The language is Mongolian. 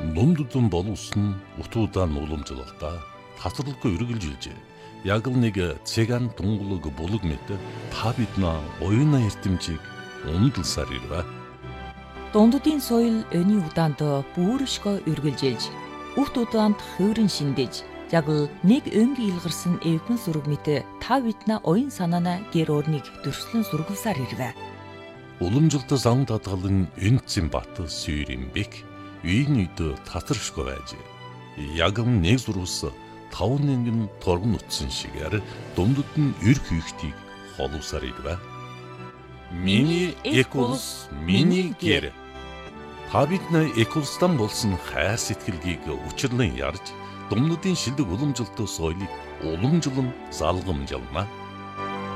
Дундудун боловсон утуудаан уламжлалтаа тасралгүй үргэлжилжээ. Яг л нэг цэган тунгалаг булаг мэт та биднээ оюуна эрдэмжийг ундалсаар ирвэ. Дундудын соёл өний удаанд бүршгөө үргэлжилж, урт удаанд хөөрөн шиндэж, яг л нэг өнгийн илгарсан эвгэн сүрэг мэт та биднээ оюун санаана гэр орныг дөрслөн сургавсаар ирвэ. Уламжлалт зам татгалан энцэн бат сүйрэмбек үйн үйд татаршгүй байж. Яг нэг зурвас 5 нэгэн торгон утсан шигээр дундад нь эр хийхтийг холовсаар ирвэ. Миний эколс миний гэр. Та биднээ эколстан болсон хайр сэтгэлгийг учирлан ярьж, дундадын шилдэг уламжлалт соёлыг уламжлан залгамжлана.